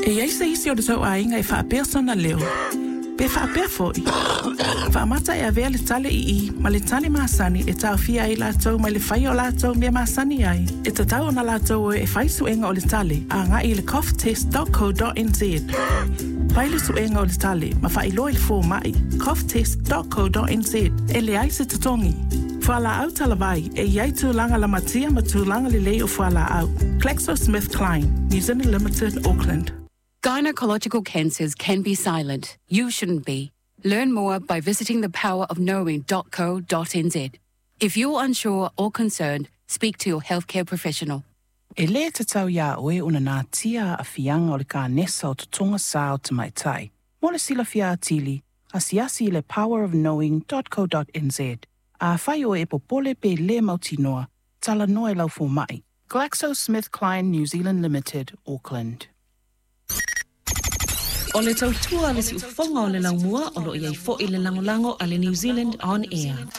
E ai se isi o le tau ainga e whaapea sona leo. Pe whaapea foi. Whaamata e avea le tale I, ma le tale maasani e tau fia ai lātou ma le whai o lātou mea maasani ai. E ta tau na lātou e whai suenga o le tale a ngā I le coughtest.co.nz. Pai le suenga o le tale ma whai loa le fō mai coughtest.co.nz e le ai se tatongi. Whala au talavai e iai tūlanga la matia ma tūlanga le lei o whala au. GlaxoSmithKline, New Zealand Limited, Auckland. Gynecological cancers can be silent. You shouldn't be. Learn more by visiting thepowerofknowing.co.nz. If you're unsure or concerned, speak to your healthcare professional. E le te tau ia oe una nā tia a fianga o le ka nesa o tutonga sa o te mai tai. Mo le sila fia atili, a siasi le powerofknowing.co.nz. A whai o e popole pe le mautinoa, tala noe lau fō mai. GlaxoSmithKline, New Zealand Limited, Auckland. O le tautua le si ufonga o le laumua o lo iai fo i le langolango a le New Zealand On Air.